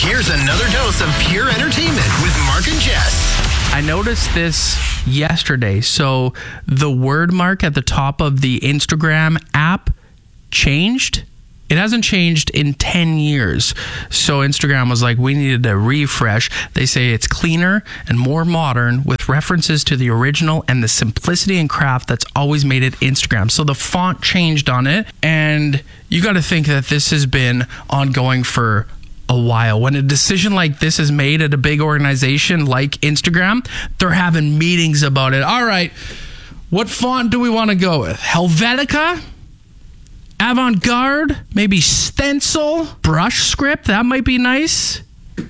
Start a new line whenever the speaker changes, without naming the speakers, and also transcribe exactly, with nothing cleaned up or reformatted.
Here's another dose of pure entertainment with Mark and Jess.
I noticed this yesterday. So the word mark at the top of the Instagram app changed. It hasn't changed in ten years. So Instagram was like, we needed a refresh. They say it's cleaner and more modern with references to the original and the simplicity and craft that's always made it Instagram. So the font changed on it. And you got to think that this has been ongoing for a while. When a decision like this is made at a big organization like Instagram, they're having meetings about it. All right, what font do we want to go with? Helvetica? Avant-garde, maybe stencil, brush script, that might be nice.